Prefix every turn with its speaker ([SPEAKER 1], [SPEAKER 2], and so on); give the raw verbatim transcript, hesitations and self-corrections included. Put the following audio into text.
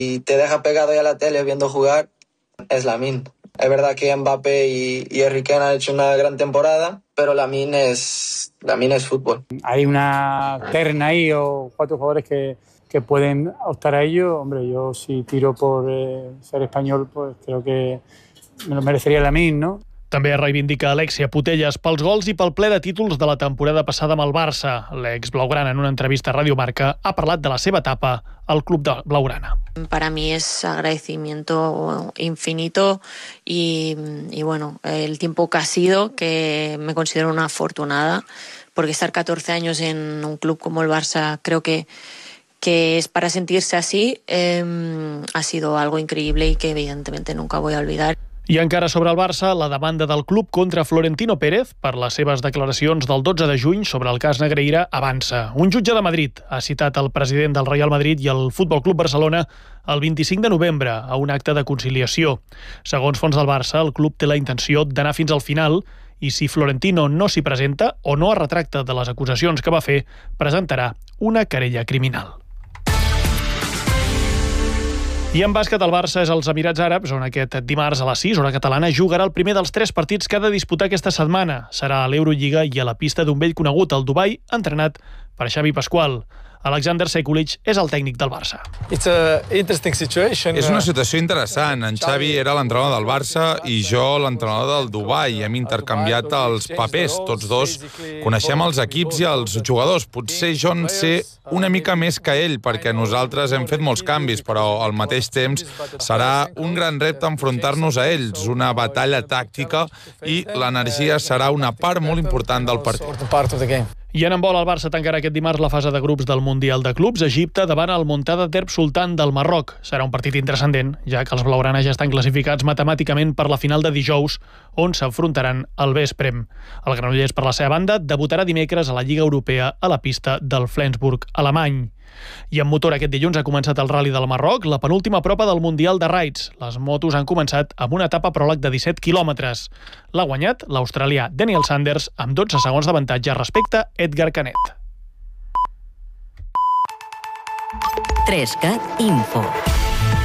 [SPEAKER 1] y te deja pegado ya a la tele viendo jugar, es Lamine. Es verdad que Mbappé y, y Harry Kane han hecho una gran temporada, pero Lamine es, Lamine es fútbol.
[SPEAKER 2] Hay una terna ahí o cuatro jugadores que, que pueden optar a ello. Hombre, yo si tiro por eh, ser español, pues creo que me lo merecería Lamine, ¿no?
[SPEAKER 3] També reivindica Alexia Putellas pels gols i pel ple de títols de la temporada passada amb el Barça. L'ex blaugrana en una entrevista a Radio Marca ha parlat de la seva etapa al club de blaugrana.
[SPEAKER 4] Para mí es agradecimiento infinito y, y bueno, el tiempo que ha sido, que me considero una afortunada, porque estar catorce años en un club como el Barça creo que que es para sentirse así, eh, ha sido algo increíble y que evidentemente nunca voy a olvidar.
[SPEAKER 3] I encara sobre el Barça, la demanda del club contra Florentino Pérez per les seves declaracions del dotze de juny sobre el cas Negreira avança. Un jutge de Madrid ha citat el president del Real Madrid i el Futbol Club Barcelona el vint-i-cinc de novembre a un acte de conciliació. Segons fonts del Barça, el club té la intenció d'anar fins al final i si Florentino no s'hi presenta o no es retracta de les acusacions que va fer, presentarà una querella criminal. I en bàsquet, el Barça és als Emirats Àrabs, on aquest dimarts a les sis, hora catalana, jugarà el primer dels tres partits que ha de disputar aquesta setmana. Serà a l'Eurolliga i a la pista d'un vell conegut, el Dubai, entrenat per Xavi Pasqual. Alexander Sekulic és el tècnic del Barça.
[SPEAKER 5] És una situació interessant. En Xavi era l'entrenador del Barça i jo l'entrenador del Dubai. Hem intercanviat els papers. Tots dos coneixem els equips i els jugadors. Potser jo en sé una mica més que ell, perquè nosaltres hem fet molts canvis, però al mateix temps serà un gran repte enfrontar-nos a ells, una batalla tàctica, i l'energia serà una part molt important del partit.
[SPEAKER 3] I en handbol, el Barça tancarà aquest dimarts la fase de grups del Mundial de Clubs a Egipte davant el Muntada Derb Sultan del Marroc. Serà un partit intrascendent, ja que els blaugranes ja estan classificats matemàticament per la final de dijous, on s'enfrontaran al Vesprem. El Granollers, per la seva banda, debutarà dimecres a la Lliga Europea a la pista del Flensburg alemany. I en motor, aquest dilluns ha començat el Rally del Marroc, la penúltima prova del Mundial de Raids. Les motos han començat amb una etapa pròleg de disset quilòmetres. L'ha guanyat l'australià Daniel Sanders amb dotze segons d'avantatge respecte a Edgar Canet.
[SPEAKER 6] tres cat Info.